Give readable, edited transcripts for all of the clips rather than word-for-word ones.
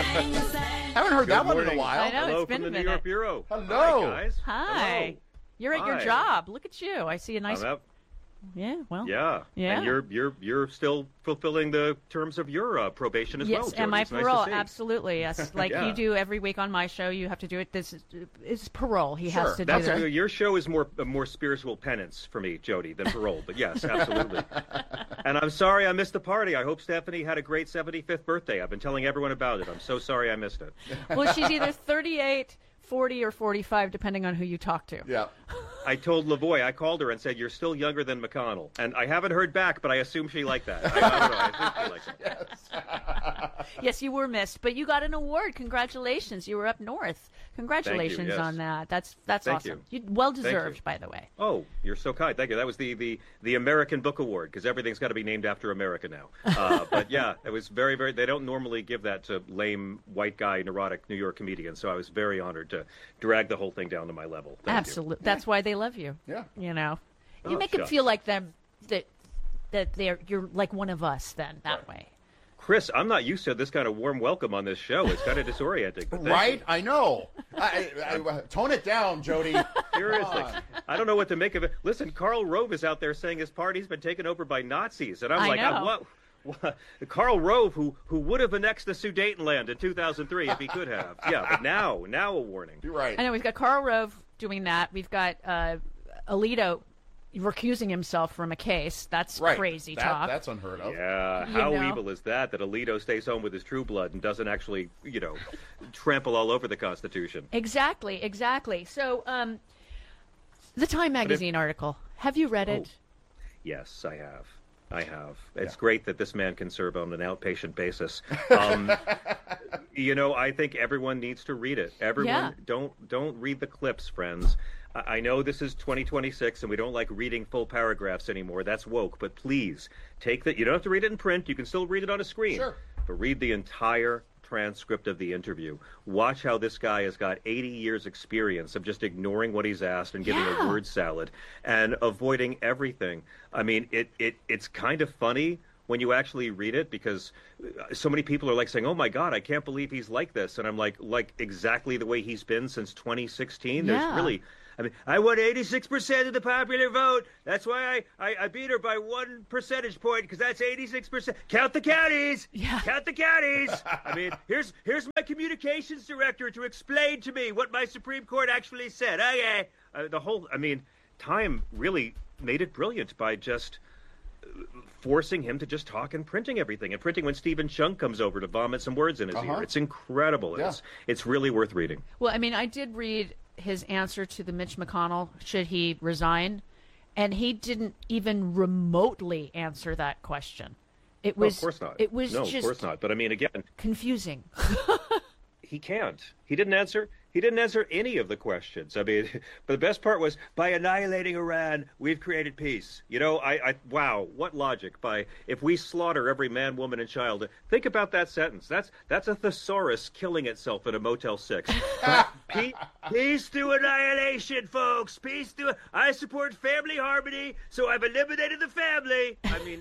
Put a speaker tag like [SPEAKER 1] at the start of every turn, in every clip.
[SPEAKER 1] Haven't heard
[SPEAKER 2] Good
[SPEAKER 1] that one in a
[SPEAKER 2] morning.
[SPEAKER 1] while.
[SPEAKER 3] I know.
[SPEAKER 2] Hello
[SPEAKER 3] it's been
[SPEAKER 2] from
[SPEAKER 3] a
[SPEAKER 2] the New
[SPEAKER 3] minute.
[SPEAKER 2] York Bureau.
[SPEAKER 1] Hello.
[SPEAKER 2] Hi, guys.
[SPEAKER 3] Hi.
[SPEAKER 2] Hello.
[SPEAKER 3] You're at your
[SPEAKER 2] Hi.
[SPEAKER 3] job. Look at you. I see a nice.
[SPEAKER 2] I'm out.
[SPEAKER 3] Yeah. Well.
[SPEAKER 2] Yeah.
[SPEAKER 3] Yeah.
[SPEAKER 2] And you're still fulfilling the terms of your probation as well,
[SPEAKER 3] Yes,
[SPEAKER 2] Jody.
[SPEAKER 3] and my
[SPEAKER 2] It's nice
[SPEAKER 3] parole,
[SPEAKER 2] to see.
[SPEAKER 3] absolutely. Yes, like
[SPEAKER 2] Yeah.
[SPEAKER 3] you do every week on my show. You have to do it. This is parole. He
[SPEAKER 1] Sure.
[SPEAKER 3] has to do
[SPEAKER 2] That's
[SPEAKER 3] this.
[SPEAKER 2] your show is more spiritual penance for me, Jody, than parole. But yes, absolutely. And I'm sorry I missed the party. I hope Stephanie had a great 75th birthday. I've been telling everyone about it. I'm so sorry I missed it.
[SPEAKER 3] Well, she's either 38, 40, or 45, depending on who you talk to.
[SPEAKER 1] Yeah.
[SPEAKER 2] I told Lavoie, I called her and said, "You're still younger than McConnell." And I haven't heard back, but I assume she liked that. I don't know. I assume she liked that.
[SPEAKER 3] Yes, you were missed, but you got an award. Congratulations. You were up north. Congratulations
[SPEAKER 2] yes.
[SPEAKER 3] on that. That's
[SPEAKER 2] Thank
[SPEAKER 3] awesome. Well deserved,
[SPEAKER 2] you.
[SPEAKER 3] by the way.
[SPEAKER 2] Oh, you're so kind. Thank you. That was the American Book Award, because everything's got to be named after America now. But yeah, it was very, very, they don't normally give that to lame, white guy, neurotic New York comedians. So I was very honored to drag the whole thing down to my level. Thank you.
[SPEAKER 3] Absolutely. That's why they love you.
[SPEAKER 1] Yeah.
[SPEAKER 3] You know, you
[SPEAKER 2] Oh,
[SPEAKER 3] make them
[SPEAKER 2] shucks.
[SPEAKER 3] feel like them that you're like one of us. Then that way.
[SPEAKER 2] Chris, I'm not used to this kind of warm welcome on this show. It's kind of disorienting. But thank
[SPEAKER 1] Right?
[SPEAKER 2] you.
[SPEAKER 1] I know. Tone it down, Jody.
[SPEAKER 2] Seriously. I don't know what to make of it. Listen, Karl Rove is out there saying his party's been taken over by Nazis. And I'm
[SPEAKER 3] I
[SPEAKER 2] like,
[SPEAKER 3] know.
[SPEAKER 2] what? Karl Rove, who would have annexed the Sudetenland in 2003 if he could have. Yeah, but now a warning.
[SPEAKER 1] You're right.
[SPEAKER 3] I know we've got Karl Rove doing that. We've got Alito recusing himself from a case. That's
[SPEAKER 1] Right.
[SPEAKER 3] crazy
[SPEAKER 1] That-
[SPEAKER 3] talk.
[SPEAKER 1] That's unheard of.
[SPEAKER 2] Yeah,
[SPEAKER 3] You
[SPEAKER 2] how
[SPEAKER 3] know.
[SPEAKER 2] evil is that Alito stays home with his true blood and doesn't actually, trample all over the Constitution?
[SPEAKER 3] Exactly. So, the Time magazine article. Have you read it?
[SPEAKER 2] Yes, I have. It's great that this man can serve on an outpatient basis. I think everyone needs to read it. Everyone, don't read the clips, friends. I know this is 2026 and we don't like reading full paragraphs anymore. That's woke. But please, you don't have to read it in print. You can still read it on a screen.
[SPEAKER 1] Sure.
[SPEAKER 2] But read the entire transcript of the interview. Watch how this guy has got 80 years experience of just ignoring what he's asked and giving a word salad and avoiding everything. I mean, it's kind of funny when you actually read it, because so many people are like saying, "Oh my God, I can't believe he's like this," and I'm like exactly the way he's been since 2016.
[SPEAKER 3] Yeah.
[SPEAKER 2] There's really, I won 86% of the popular vote. That's why I beat her by 1 percentage point, because that's 86%. Count the counties.
[SPEAKER 3] Yeah.
[SPEAKER 2] Count the counties. Here's my communications director to explain to me what my Supreme Court actually said. Okay. Time really made it brilliant by just forcing him to just talk and printing everything, and printing when Stephen Chung comes over to vomit some words in his ear. It's incredible.
[SPEAKER 1] Yeah.
[SPEAKER 2] It's really worth reading.
[SPEAKER 3] Well, I did read his answer to the Mitch McConnell, should he resign, and he didn't even remotely answer that question. It was,
[SPEAKER 2] of course not.
[SPEAKER 3] It was
[SPEAKER 2] no,
[SPEAKER 3] just
[SPEAKER 2] of course not. But again,
[SPEAKER 3] confusing.
[SPEAKER 2] he can't. He didn't answer any of the questions. But the best part was, by annihilating Iran, we've created peace. Wow, what logic! If we slaughter every man, woman, and child, think about that sentence. That's a thesaurus killing itself in a Motel 6. Peace through annihilation, folks. Peace through. I support family harmony, so I've eliminated the family.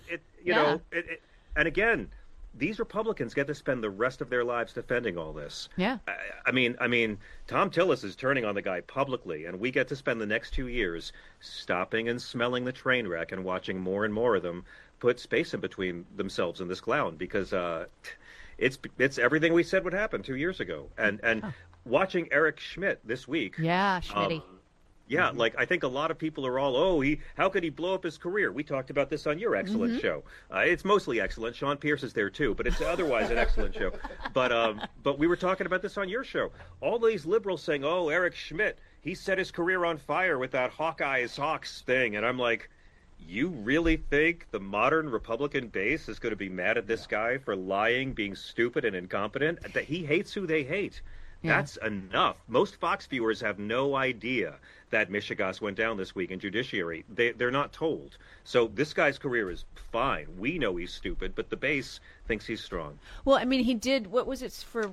[SPEAKER 2] And again, these Republicans get to spend the rest of their lives defending all this.
[SPEAKER 3] Yeah.
[SPEAKER 2] Tom Tillis is turning on the guy publicly, and we get to spend the next 2 years stopping and smelling the train wreck and watching more and more of them put space in between themselves and this clown, because it's everything we said would happen 2 years ago. And watching Eric Schmidt this week.
[SPEAKER 3] Yeah, Schmitty.
[SPEAKER 2] Yeah, I think a lot of people are all, how could he blow up his career? We talked about this on your excellent show. It's mostly excellent. Sean Pierce is there too, but it's otherwise an excellent show. But we were talking about this on your show. All these liberals saying, Eric Schmidt, he set his career on fire with that Hawks thing. And I'm like, you really think the modern Republican base is going to be mad at this guy for lying, being stupid and incompetent? That he hates who they hate.
[SPEAKER 3] Yeah.
[SPEAKER 2] That's enough. Most Fox viewers have no idea that Michigas went down this week in judiciary. They're not told. So this guy's career is fine. We know he's stupid, but the base thinks he's strong.
[SPEAKER 3] Well, he did. What was it for?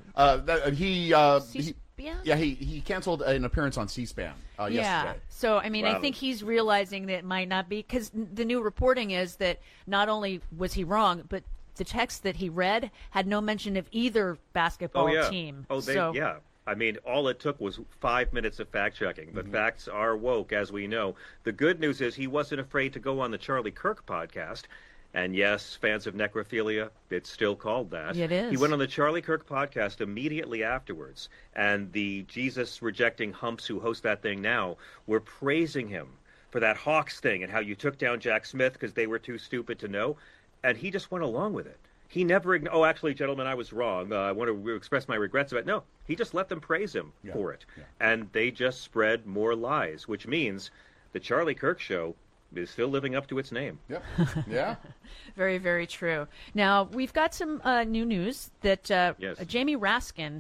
[SPEAKER 1] He canceled an appearance on C-SPAN yesterday.
[SPEAKER 3] So, I think he's realizing that it might not be, because the new reporting is that not only was he wrong, but the text that he read had no mention of either basketball team.
[SPEAKER 2] Yeah. I mean, all it took was 5 minutes of fact-checking. But facts are woke, as we know. The good news is he wasn't afraid to go on the Charlie Kirk podcast. And yes, fans of necrophilia, it's still called that.
[SPEAKER 3] It is.
[SPEAKER 2] He went on the Charlie Kirk podcast immediately afterwards. And the Jesus-rejecting humps who host that thing now were praising him for that Hawks thing and how you took down Jack Smith because they were too stupid to know. And he just went along with it. He never, actually, gentlemen, I was wrong. I want to express my regrets about it. No, he just let them praise him for it. Yeah. And they just spread more lies, which means the Charlie Kirk show is still living up to its name.
[SPEAKER 1] Yep. Yeah.
[SPEAKER 3] Very, very true. Now, we've got some new news that Jamie Raskin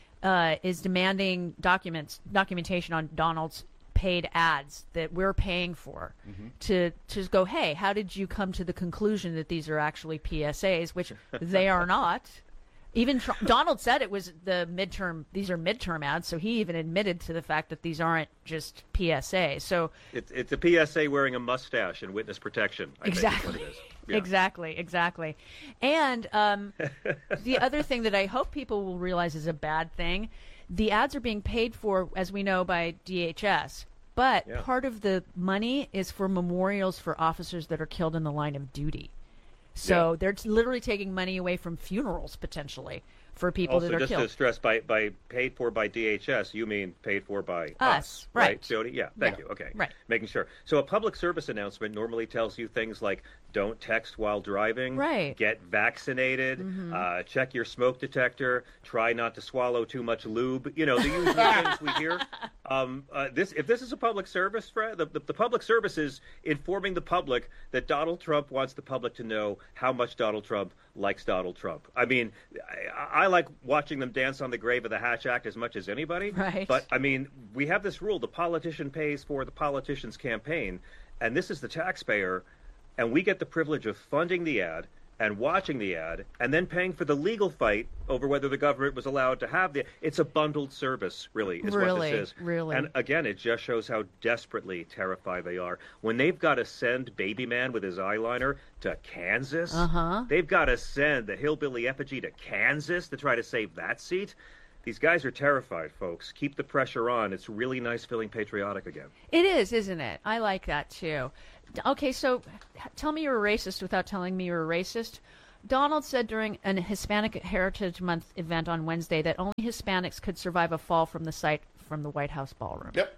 [SPEAKER 3] is demanding documentation on Donald's paid ads that we're paying for to go, hey, how did you come to the conclusion that these are actually PSAs, which they are not. Even Donald said it was these are midterm ads, so he even admitted to the fact that these aren't just PSA. So
[SPEAKER 2] it's a PSA wearing a mustache and witness protection.
[SPEAKER 3] Exactly.
[SPEAKER 2] I think is what it is.
[SPEAKER 3] Exactly. And the other thing that I hope people will realize is a bad thing, the ads are being paid for, as we know, by DHS. But part of the money is for memorials for officers that are killed in the line of duty. So they're literally taking money away from funerals, potentially, for people that are killed.
[SPEAKER 2] Also, just to stress, by paid for by DHS, you mean paid for by us.
[SPEAKER 3] Right,
[SPEAKER 2] Jody? Yeah, thank you. Okay.
[SPEAKER 3] Right.
[SPEAKER 2] Making sure. So a public service announcement normally tells you things like, don't text while driving, get vaccinated, check your smoke detector, try not to swallow too much lube. You know, the usual things we hear. If this is a public service, Fred, the public service is informing the public that Donald Trump wants the public to know how much Donald Trump likes Donald Trump. I mean, I like watching them dance on the grave of the Hatch Act as much as anybody.
[SPEAKER 3] Right.
[SPEAKER 2] But, I mean, we have this rule. The politician pays for the politician's campaign, and this is the taxpayer, and we get the privilege of funding the ad and watching the ad and then paying for the legal fight over whether the government was allowed to have it's a bundled service, really, is what this is.
[SPEAKER 3] Really.
[SPEAKER 2] And again, it just shows how desperately terrified they are. When they've got to send Baby Man with his eyeliner to Kansas, they've got to send the hillbilly effigy to Kansas to try to save that seat. These guys are terrified, folks. Keep the pressure on. It's really nice feeling patriotic again.
[SPEAKER 3] It is, isn't it? I like that, too. Okay, so tell me you're a racist without telling me you're a racist. Donald said during an Hispanic Heritage Month event on Wednesday that only Hispanics could survive a fall from the site from the White House ballroom.
[SPEAKER 1] Yep.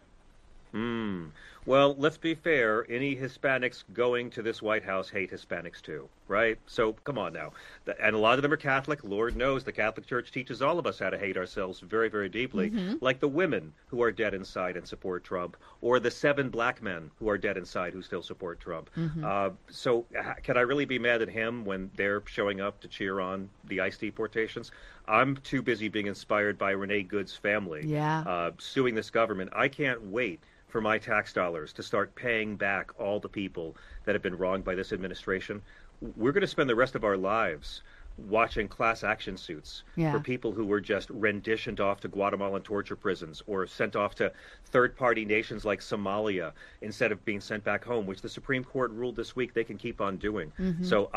[SPEAKER 2] Well, let's be fair. Any Hispanics going to this White House hate Hispanics too, right? So come on now. And a lot of them are Catholic. Lord knows the Catholic Church teaches all of us how to hate ourselves very, very deeply. Like the women who are dead inside and support Trump, or the 7 black men who are dead inside who still support Trump. So can I really be mad at him when they're showing up to cheer on the ICE deportations? I'm too busy being inspired by Renee Good's family suing this government. I can't wait for my tax dollars to start paying back all the people that have been wronged by this administration. We're going to spend the rest of our lives watching class action suits for people who were just renditioned off to Guatemalan torture prisons or sent off to third-party nations like Somalia instead of being sent back home, which the Supreme Court ruled this week they can keep on doing. So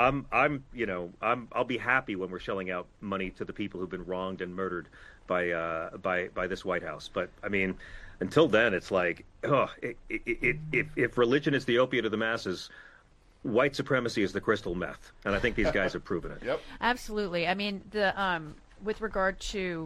[SPEAKER 2] I'll be happy when we're shelling out money to the people who've been wronged and murdered by this White House. But I mean, until then, it's like, if religion is the opiate of the masses, white supremacy is the crystal meth, and I think these guys have proven it.
[SPEAKER 1] Yep,
[SPEAKER 3] absolutely. I mean, with regard to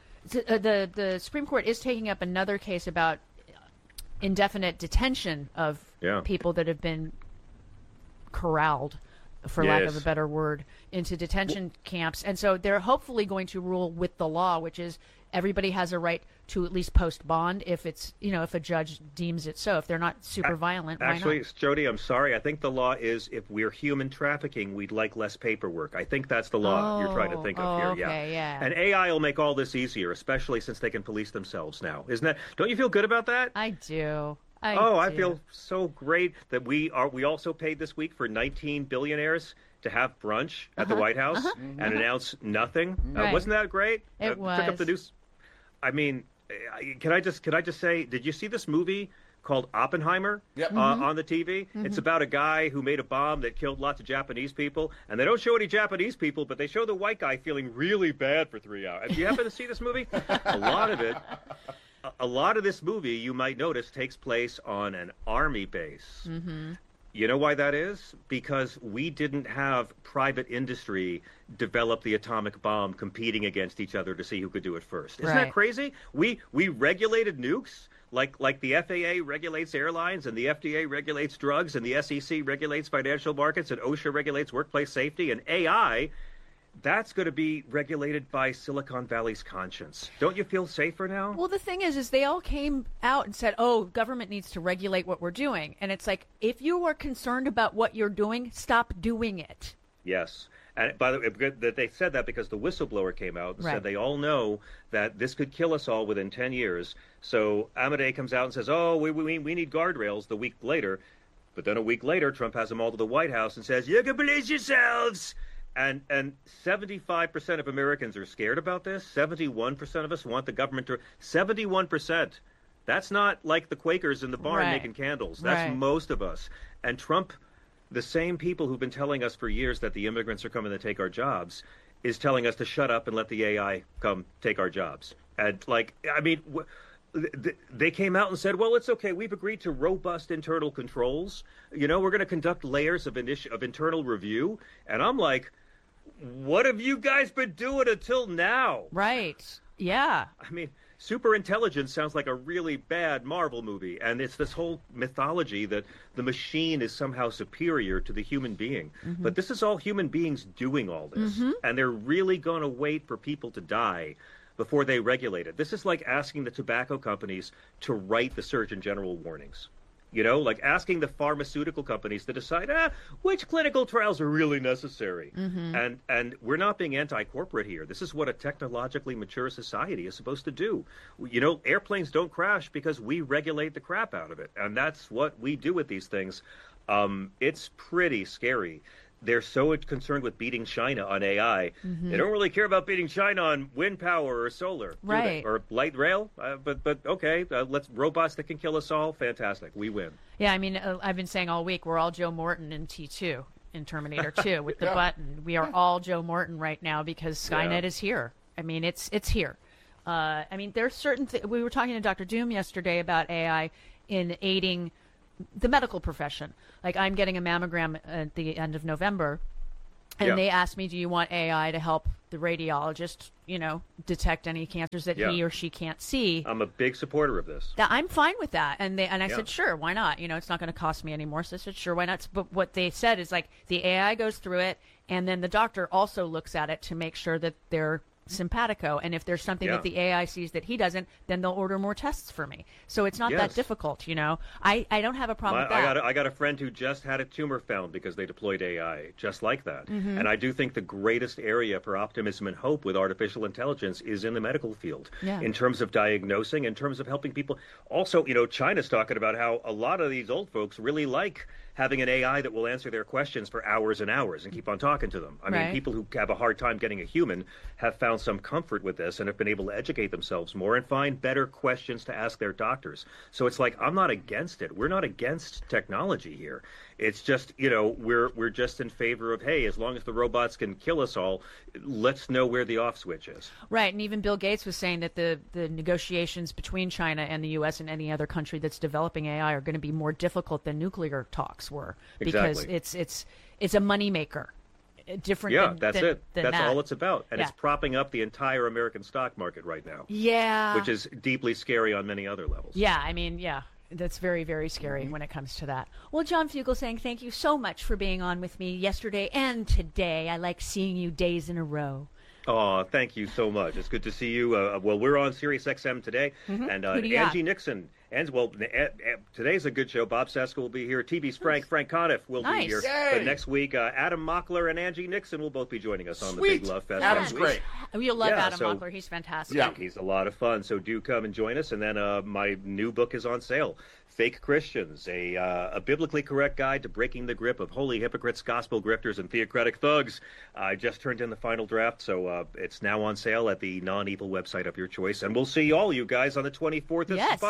[SPEAKER 3] the Supreme Court is taking up another case about indefinite detention of people that have been corralled, for lack of a better word, into detention camps, and so they're hopefully going to rule with the law, which is everybody has a right to at least post bond if it's, if a judge deems it so. If they're not super violent, why
[SPEAKER 2] actually,
[SPEAKER 3] not?
[SPEAKER 2] Jody, I'm sorry. I think the law is if we're human trafficking, we'd like less paperwork. I think that's the law you're trying to think of here.
[SPEAKER 3] Okay, yeah.
[SPEAKER 2] And AI will make all this easier, especially since they can police themselves now. Isn't that? Don't you feel good about that?
[SPEAKER 3] I do.
[SPEAKER 2] I feel so great that we also paid this week for 19 billionaires to have brunch at the White House and announce nothing. Wasn't that great?
[SPEAKER 3] It was.
[SPEAKER 2] Took up the news. I mean, can I just say, did you see this movie called Oppenheimer on the TV. It's about a guy who made a bomb that killed lots of Japanese people, and they don't show any Japanese people, but they show the white guy feeling really bad for 3 hours. Have you happened to see this movie? A lot of this movie, you might notice, takes place on an army base. You know why that is? Because we didn't have private industry develop the atomic bomb competing against each other to see who could do it first. Isn't that crazy? We regulated nukes like the FAA regulates airlines and the FDA regulates drugs and the SEC regulates financial markets and OSHA regulates workplace safety, and AI, that's going to be regulated by Silicon Valley's conscience. Don't you feel safer now?
[SPEAKER 3] Well, the thing is they all came out and said, oh, government needs to regulate what we're doing. And it's like, if you are concerned about what you're doing, stop doing it.
[SPEAKER 2] Yes. And by the way, they said that because the whistleblower came out and said they all know that this could kill us all within 10 years. So Amadei comes out and says, oh, we need guardrails the week later. But then a week later, Trump has them all to the White House and says, you can police yourselves. And 75% of Americans are scared about this. 71% of us want the government to. 71%. That's not like the Quakers in the barn making candles. That's most of us. And Trump, the same people who've been telling us for years that the immigrants are coming to take our jobs, is telling us to shut up and let the AI come take our jobs. And they came out and said, well, it's okay. We've agreed to robust internal controls. We're going to conduct layers of internal review. And I'm like, what have you guys been doing until now?
[SPEAKER 3] Right. Yeah.
[SPEAKER 2] I mean, superintelligence sounds like a really bad Marvel movie. And it's this whole mythology that the machine is somehow superior to the human being. But this is all human beings doing all this. And they're really going to wait for people to die before they regulate it. This is like asking the tobacco companies to write the Surgeon General warnings. Like asking the pharmaceutical companies to decide which clinical trials are really necessary. And we're not being anti-corporate here. This is what a technologically mature society is supposed to do. Airplanes don't crash because we regulate the crap out of it. And that's what we do with these things. It's pretty scary. They're so concerned with beating China on AI. They don't really care about beating China on wind power or solar, or light rail. But okay, let's robots that can kill us all. Fantastic, we win.
[SPEAKER 3] Yeah, I mean, I've been saying all week we're all Joe Morton in T2 in Terminator 2 with the button. We are all Joe Morton right now because Skynet is here. I mean, it's here. I mean, there's certain. We were talking to Dr. Doom yesterday about AI in aiding the medical profession. Like, I'm getting a mammogram at the end of November, and they asked me, do you want AI to help the radiologist, detect any cancers that he or she can't see?
[SPEAKER 2] I'm a big supporter of this.
[SPEAKER 3] I'm fine with that. And I said, sure, why not? It's not going to cost me anymore. So I said, sure, why not? But what they said is, like, the AI goes through it, and then the doctor also looks at it to make sure that they're simpatico, and if there's something that the AI sees that he doesn't, then they'll order more tests for me. So it's not that difficult, I don't have a problem with that.
[SPEAKER 2] I got a friend who just had a tumor found because they deployed AI just like that. And I do think the greatest area for optimism and hope with artificial intelligence is in the medical field, in terms of diagnosing, in terms of helping people. Also, China's talking about how a lot of these old folks really like having an AI that will answer their questions for hours and hours and keep on talking to them. I mean, people who have a hard time getting a human have found some comfort with this and have been able to educate themselves more and find better questions to ask their doctors. So it's like, I'm not against it. We're not against technology here. It's just, we're just in favor of, hey, as long as the robots can kill us all, let's know where the off switch is.
[SPEAKER 3] Right. And even Bill Gates was saying that the negotiations between China and the U.S. and any other country that's developing AI are going to be more difficult than nuclear talks were. Because it's a moneymaker. Different
[SPEAKER 2] that's all it's about. And it's propping up the entire American stock market right now.
[SPEAKER 3] Yeah.
[SPEAKER 2] Which is deeply scary on many other levels.
[SPEAKER 3] Yeah, I mean, that's very, very scary when it comes to that. Well, John Fugelsang, thank you so much for being on with me yesterday and today. I like seeing you days in a row.
[SPEAKER 2] Oh, thank you so much. It's good to see you. Well, we're on Sirius XM today, and Angie Nixon. And today's a good show. Bob Seska will be here. TV's Frank Conniff will be here. But next week, Adam Mockler and Angie Nixon will both be joining us on the Big Love Fest.
[SPEAKER 1] Adam's great.
[SPEAKER 3] You'll love Adam Mockler. He's fantastic.
[SPEAKER 2] Yeah, he's a lot of fun. So do come and join us. And then my new book is on sale. Fake Christians, a biblically correct guide to breaking the grip of holy hypocrites, gospel grifters, and theocratic thugs. I just turned in the final draft, so it's now on sale at the non-evil website of your choice. And we'll see all you guys on the 24th at Saban Theater.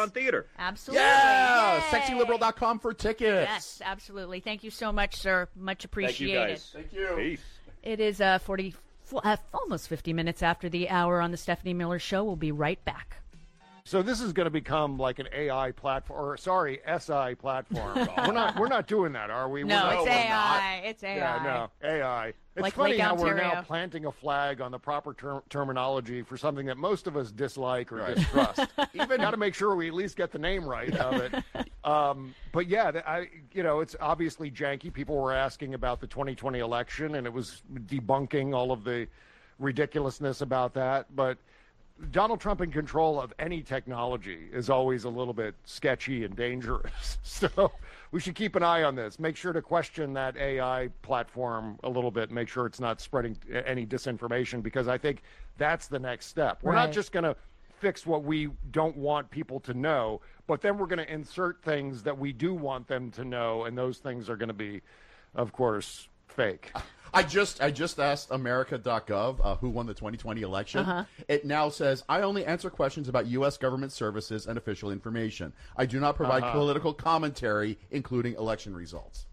[SPEAKER 1] here.
[SPEAKER 3] Absolutely.
[SPEAKER 1] Yeah,
[SPEAKER 3] Yay.
[SPEAKER 1] sexyliberal.com for tickets.
[SPEAKER 3] Yes, absolutely. Thank you so much, sir. Much appreciated.
[SPEAKER 2] Thank you, guys.
[SPEAKER 1] Thank you.
[SPEAKER 2] Peace.
[SPEAKER 3] It is almost 50 minutes after the hour on the Stephanie Miller Show. We'll be right back.
[SPEAKER 4] So this is going to become like an AI platform, or sorry, SI platform. We're not doing that, are we?
[SPEAKER 3] No, it's
[SPEAKER 1] we're
[SPEAKER 3] AI. It's AI.
[SPEAKER 4] Yeah, no, AI. It's
[SPEAKER 3] Like
[SPEAKER 4] funny
[SPEAKER 3] Lake
[SPEAKER 4] how we're
[SPEAKER 3] Ontario.
[SPEAKER 4] now planting a flag on the proper terminology for something that most of us dislike or distrust. Even got to make sure we at least get the name right of it. But yeah, it's obviously janky. People were asking about the 2020 election, and it was debunking all of the ridiculousness about that. But Donald Trump in control of any technology is always a little bit sketchy and dangerous. So we should keep an eye on this. Make sure to question that AI platform a little bit. Make sure it's not spreading any disinformation, because I think that's the next step. We're not just going to fix what we don't want people to know, but then we're going to insert things that we do want them to know, and those things are going to be, of course, fake.
[SPEAKER 1] I just asked America.gov who won the 2020 election. It now says, I only answer questions about U.S. government services and official information. I do not provide political commentary, including election results.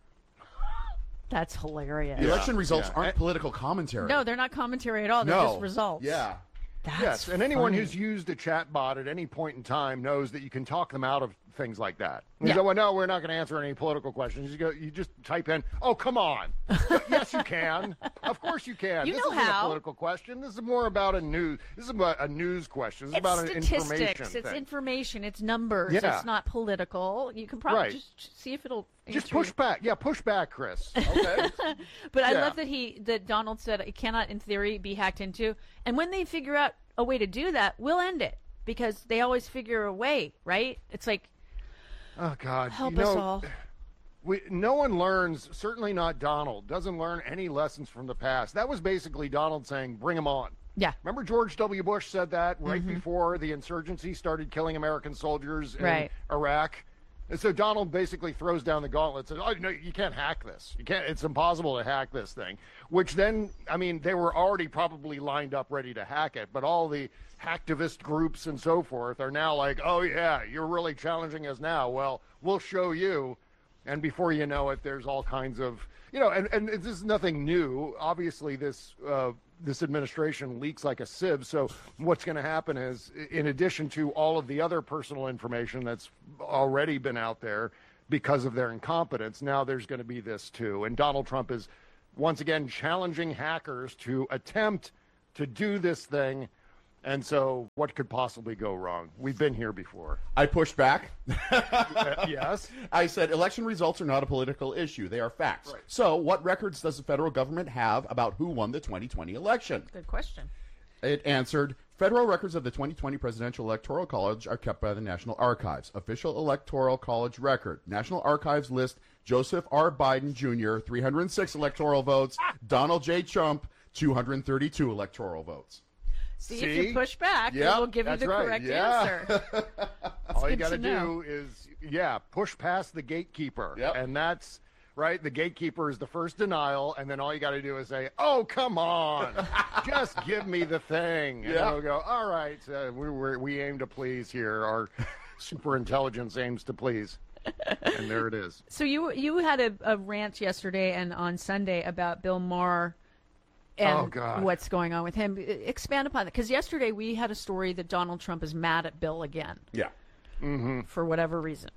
[SPEAKER 3] That's hilarious.
[SPEAKER 1] The election results aren't political commentary.
[SPEAKER 3] No, they're not commentary at all. They're just results.
[SPEAKER 1] Yeah.
[SPEAKER 3] That's
[SPEAKER 4] and anyone
[SPEAKER 3] funny.
[SPEAKER 4] who's used a chat bot at any point in time knows that you can talk them out of things like that. You
[SPEAKER 3] Yeah.
[SPEAKER 4] go, well, no, we're not going to answer any political questions. You just type in, oh, come on. Yes, you can. Of course you can.
[SPEAKER 3] You
[SPEAKER 4] this
[SPEAKER 3] know
[SPEAKER 4] isn't
[SPEAKER 3] how.
[SPEAKER 4] a political question. This is more about This is about a news question. This is
[SPEAKER 3] It's
[SPEAKER 4] about an information
[SPEAKER 3] statistics. It's
[SPEAKER 4] thing.
[SPEAKER 3] information. It's numbers.
[SPEAKER 4] Yeah.
[SPEAKER 3] It's not political. You can probably
[SPEAKER 4] Right.
[SPEAKER 3] just see if it'll
[SPEAKER 4] Just
[SPEAKER 3] answer
[SPEAKER 4] push
[SPEAKER 3] your-
[SPEAKER 4] back. Yeah, push back, Chris.
[SPEAKER 1] Okay.
[SPEAKER 3] But I
[SPEAKER 4] Yeah.
[SPEAKER 3] love that Donald said it cannot, in theory, be hacked into. And when they figure out a way to do that, we'll end it, because they always figure a way, right? It's like,
[SPEAKER 4] Oh, God.
[SPEAKER 3] help us all.
[SPEAKER 4] No one learns, certainly not Donald, doesn't learn any lessons from the past. That was basically Donald saying, bring them on.
[SPEAKER 3] Yeah.
[SPEAKER 4] Remember George W. Bush said that right before the insurgency started killing American soldiers in Iraq? And so Donald basically throws down the gauntlet and says, oh, no, you can't hack this. You can't. It's impossible to hack this thing. Which then, I mean, they were already probably lined up ready to hack it. But all the hacktivist groups and so forth are now like, oh, yeah, you're really challenging us now. Well, we'll show you. And before you know it, there's all kinds of, and this is nothing new. Obviously, this administration leaks like a sieve. So what's going to happen is, in addition to all of the other personal information that's already been out there because of their incompetence, now there's going to be this too. And Donald Trump is once again challenging hackers to attempt to do this thing. And so what could possibly go wrong? We've been here before.
[SPEAKER 1] I pushed back.
[SPEAKER 4] Yes.
[SPEAKER 1] I said election results are not a political issue. They are facts.
[SPEAKER 4] Right.
[SPEAKER 1] So what records does the federal government have about who won the 2020 election?
[SPEAKER 3] Good question.
[SPEAKER 1] It answered, federal records of the 2020 Presidential Electoral College are kept by the National Archives. Official Electoral College record. National Archives list Joseph R. Biden Jr., 306 electoral votes. Donald J. Trump, 232 electoral votes.
[SPEAKER 3] See, if you push back, it will give you
[SPEAKER 4] that's
[SPEAKER 3] the
[SPEAKER 4] right.
[SPEAKER 3] correct
[SPEAKER 4] Yeah.
[SPEAKER 3] answer.
[SPEAKER 4] All you
[SPEAKER 3] good
[SPEAKER 4] got to
[SPEAKER 3] to know.
[SPEAKER 4] do is, push past the gatekeeper.
[SPEAKER 1] Yep.
[SPEAKER 4] And that's, right, the gatekeeper is the first denial, and then all you got to do is say, oh, come on, just give me the thing. And
[SPEAKER 1] Yeah.
[SPEAKER 4] they'll go, all right, we aim to please here. Our super intelligence aims to please. And there it is.
[SPEAKER 3] So you had a rant yesterday and on Sunday about Bill Maher and
[SPEAKER 4] Oh, God.
[SPEAKER 3] what's going on with him. Expand upon that, because yesterday we had a story that Donald Trump is mad at Bill again
[SPEAKER 1] Yeah.
[SPEAKER 3] for whatever reason.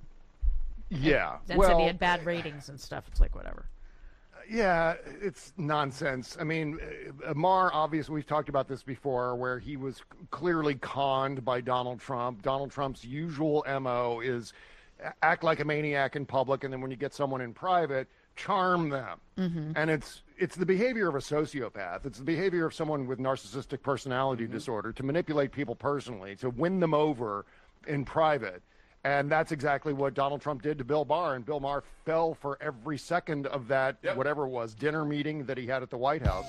[SPEAKER 4] Yeah.
[SPEAKER 3] And said he had bad ratings and stuff. It's like, whatever.
[SPEAKER 4] Yeah, it's nonsense. I mean, Maher, obviously, we've talked about this before, where he was clearly conned by Donald Trump. Donald Trump's usual MO is act like a maniac in public, and then when you get someone in private, charm them. And it's the behavior of a sociopath. It's the behavior of someone with narcissistic personality disorder to manipulate people personally, to win them over in private. And that's exactly what Donald Trump did to Bill Maher. And Bill Maher fell for every second of that, whatever it was, dinner meeting that he had at the White House.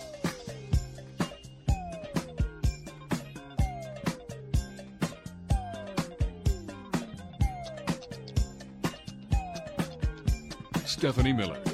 [SPEAKER 5] Stephanie Miller.